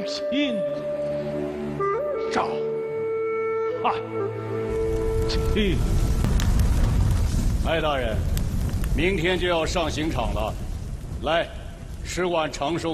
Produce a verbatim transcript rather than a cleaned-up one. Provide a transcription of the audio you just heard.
信。赵汉卿， 艾大人，明天就要上刑场了，来，吃碗长寿